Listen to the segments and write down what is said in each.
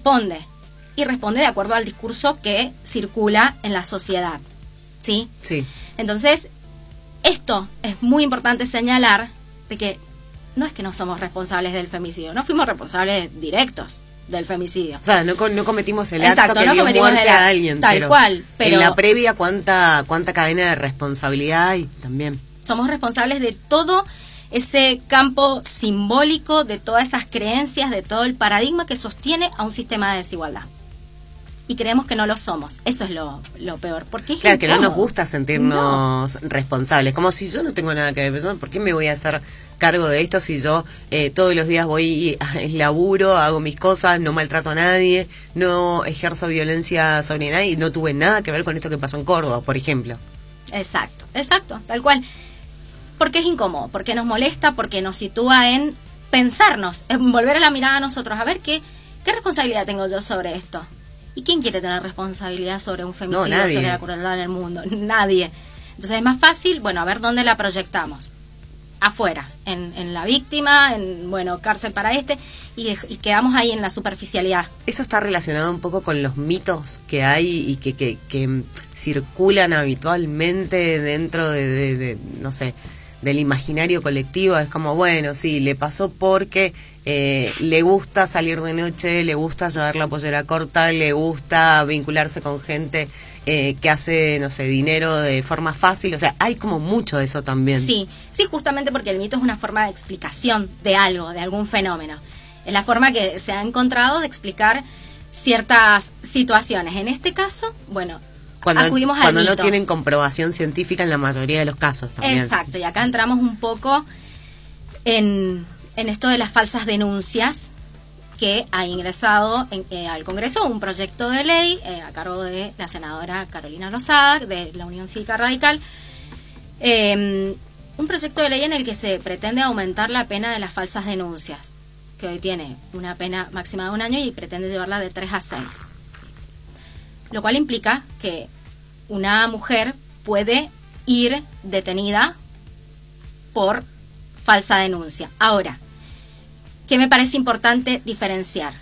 responde. Y responde de acuerdo al discurso que circula en la sociedad. ¿Sí? Sí. Entonces, esto es muy importante señalar, de que no es que no somos responsables del femicidio, no fuimos responsables directos del femicidio. O sea, no cometimos el Exacto, acto que no dio cometimos muerte el acto, a alguien. tal cual, pero en la previa, ¿cuánta cadena de responsabilidad hay también? Somos responsables de todo ese campo simbólico, de todas esas creencias, de todo el paradigma que sostiene a un sistema de desigualdad. Y creemos que no lo somos. Eso es lo peor. Porque es claro, incómodo. que no nos gusta sentirnos responsables. Como si yo no tengo nada que ver. ¿Por qué me voy a hacer cargo de esto si yo todos los días voy al laburo, hago mis cosas, no maltrato a nadie, no ejerzo violencia sobre nadie y no tuve nada que ver con esto que pasó en Córdoba, por ejemplo? Exacto, tal cual. Porque es incómodo, porque nos molesta, porque nos sitúa en pensarnos, en volver a la mirada a nosotros, a ver qué responsabilidad tengo yo sobre esto. ¿Y quién quiere tener responsabilidad sobre un femicidio, nadie. sobre la crueldad en el mundo? Nadie. Entonces es más fácil, bueno, a ver dónde la proyectamos. Afuera, en la víctima, en, bueno, cárcel para y quedamos ahí en la superficialidad. Eso está relacionado un poco con los mitos que hay y que circulan habitualmente dentro de no sé, del imaginario colectivo. Es como, bueno, sí, le pasó porque le gusta salir de noche, le gusta llevar la pollera corta, le gusta vincularse con gente que hace, no sé, dinero de forma fácil. O sea, hay como mucho de eso también. Sí, justamente porque el mito es una forma de explicación de algo, de algún fenómeno. Es la forma que se ha encontrado de explicar ciertas situaciones. En este caso, bueno, acudimos al mito. Cuando no tienen comprobación científica en la mayoría de los casos también. Exacto, y acá entramos un poco en esto de las falsas denuncias, que ha ingresado al Congreso un proyecto de ley a cargo de la senadora Carolina Lozada, de la Unión Cívica Radical, un proyecto de ley en el que se pretende aumentar la pena de las falsas denuncias, que hoy tiene una pena máxima de 1 año y pretende llevarla de 3 a 6. Lo cual implica que una mujer puede ir detenida por falsa denuncia. Ahora, ¿qué me parece importante diferenciar?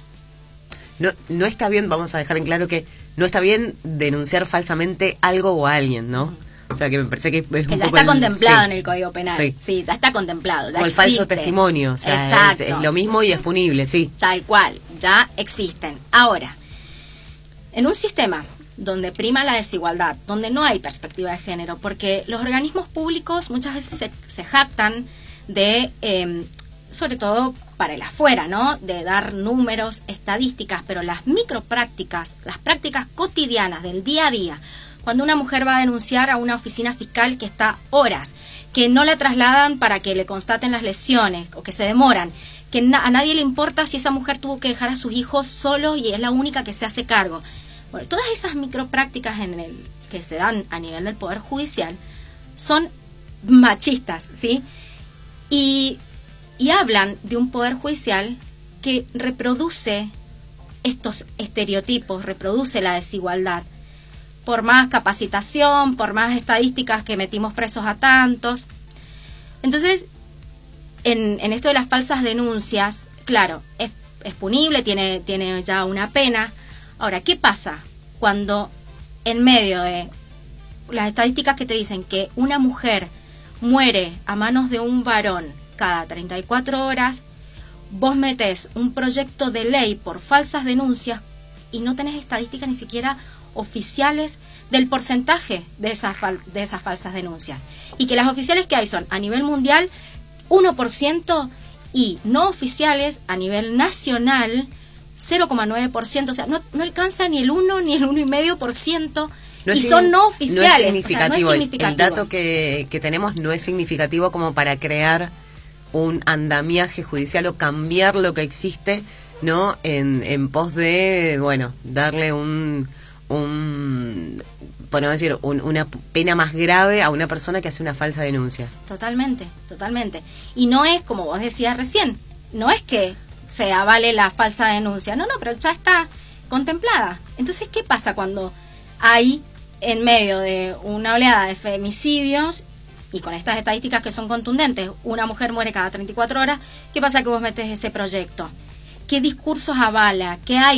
No está bien, vamos a dejar en claro que no está bien denunciar falsamente algo o a alguien, ¿no? O sea, que me parece que es un ya poco está contemplado en el Código Penal. Sí, ya está contemplado. Como el falso testimonio. O sea, es lo mismo y es punible, sí. Tal cual, ya existen. Ahora, en un sistema donde prima la desigualdad, donde no hay perspectiva de género, porque los organismos públicos muchas veces se jactan de, sobre todo para el afuera, ¿no?, de dar números, estadísticas, pero las microprácticas, las prácticas cotidianas del día a día, cuando una mujer va a denunciar a una oficina fiscal que está horas, que no la trasladan para que le constaten las lesiones o que se demoran, que a nadie le importa si esa mujer tuvo que dejar a sus hijos solos y es la única que se hace cargo. Bueno, todas esas microprácticas que se dan a nivel del Poder Judicial son machistas, ¿sí? Y hablan de un Poder Judicial que reproduce estos estereotipos, reproduce la desigualdad. Por más capacitación, por más estadísticas que metimos presos a tantos. Entonces, en esto de las falsas denuncias, claro, es punible, tiene ya una pena. Ahora, ¿qué pasa cuando en medio de las estadísticas que te dicen que una mujer muere a manos de un varón cada 34 horas, vos metés un proyecto de ley por falsas denuncias y no tenés estadísticas ni siquiera oficiales del porcentaje de esas falsas denuncias? Y que las oficiales que hay son a nivel mundial 1% y no oficiales a nivel nacional 0,9%, o sea, no alcanza ni el 1 ni el 1,5%, y son no oficiales. No es significativo. O sea, no es significativo. El dato que tenemos no es significativo como para crear un andamiaje judicial o cambiar lo que existe, ¿no? En pos de, bueno, darle podemos decir, una pena más grave a una persona que hace una falsa denuncia. Totalmente. Y no es, como vos decías recién, no es que se avale la falsa denuncia, no, pero ya está contemplada. Entonces, ¿qué pasa cuando hay, en medio de una oleada de femicidios, y con estas estadísticas que son contundentes, una mujer muere cada 34 horas, ¿qué pasa que vos metes ese proyecto? ¿Qué discursos avala? ¿Qué hay